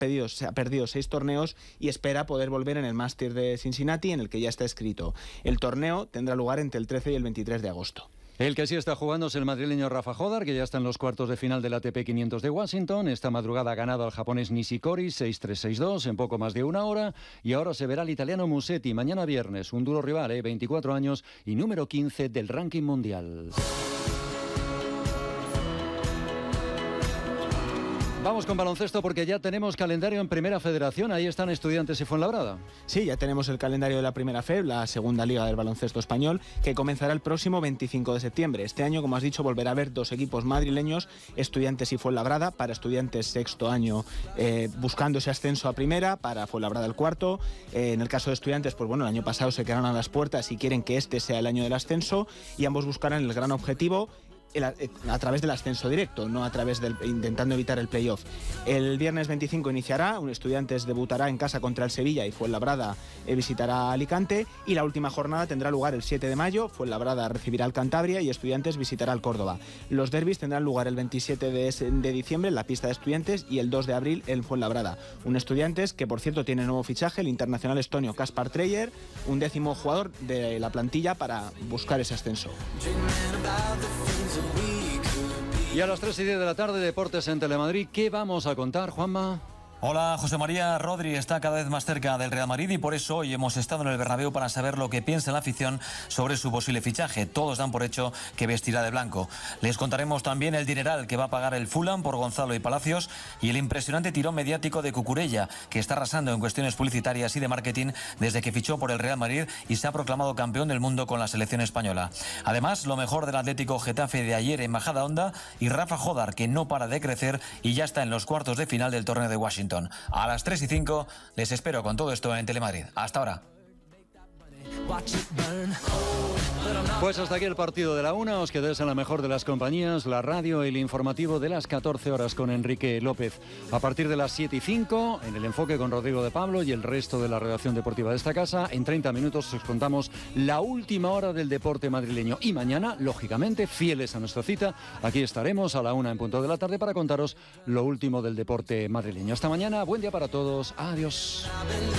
se ha perdido 6 torneos y espera poder volver en el Masters de Cincinnati, en el que ya está inscrito. El torneo tendrá lugar entre el 13 y el 23 de agosto. El que sí está jugando es el madrileño Rafa Jódar, que ya está en los cuartos de final del ATP 500 de Washington. Esta madrugada ha ganado al japonés Nishikori 6-3, 6-2 en poco más de una hora. Y ahora se verá al italiano Musetti mañana viernes. Un duro rival, 24 años y número 15 del ranking mundial. Vamos con baloncesto porque ya tenemos calendario en Primera Federación. Ahí están Estudiantes y Fuenlabrada. Sí, ya tenemos el calendario de la Primera FEB, la segunda liga del baloncesto español, que comenzará el próximo 25 de septiembre. Este año, como has dicho, volverá a haber 2 equipos madrileños, Estudiantes y Fuenlabrada. Para Estudiantes, sexto año buscando ese ascenso a Primera, para Fuenlabrada el cuarto. En el caso de Estudiantes, pues bueno, el año pasado se quedaron a las puertas y quieren que este sea el año del ascenso, y ambos buscarán el gran objetivo a través del ascenso directo, no a través intentando evitar el playoff. El viernes 25 iniciará, un Estudiantes debutará en casa contra el Sevilla y Fuenlabrada visitará Alicante, y la última jornada tendrá lugar el 7 de mayo, Fuenlabrada recibirá al Cantabria y Estudiantes visitará al Córdoba. Los derbis tendrán lugar el 27 de diciembre en la pista de Estudiantes y el 2 de abril en Fuenlabrada. Un Estudiantes que, por cierto, tiene nuevo fichaje, el internacional estonio Kaspar Treyer, un 10º jugador de la plantilla para buscar ese ascenso. Y a las 3:10 de la tarde, Deportes en Telemadrid. ¿Qué vamos a contar, Juanma? Hola, José María. Rodri está cada vez más cerca del Real Madrid y por eso hoy hemos estado en el Bernabéu para saber lo que piensa la afición sobre su posible fichaje. Todos dan por hecho que vestirá de blanco. Les contaremos también el dineral que va a pagar el Fulham por Gonzalo y Palacios y el impresionante tirón mediático de Cucurella, que está arrasando en cuestiones publicitarias y de marketing desde que fichó por el Real Madrid y se ha proclamado campeón del mundo con la selección española. Además, lo mejor del Atlético Getafe de ayer en Majadahonda y Rafa Jódar, que no para de crecer y ya está en los cuartos de final del torneo de Washington. A las 3:05 les espero con todo esto en Telemadrid. Hasta ahora. Pues hasta aquí el partido de la 1. Os quedáis en la mejor de las compañías, la radio y el informativo de las 14 horas con Enrique López. A partir de las 7:05, en el enfoque con Rodrigo de Pablo y el resto de la redacción deportiva de esta casa, en 30 minutos os contamos la última hora del deporte madrileño. Y mañana, lógicamente, fieles a nuestra cita, aquí estaremos a la 1 en punto de la tarde para contaros lo último del deporte madrileño. Hasta mañana, buen día para todos, adiós.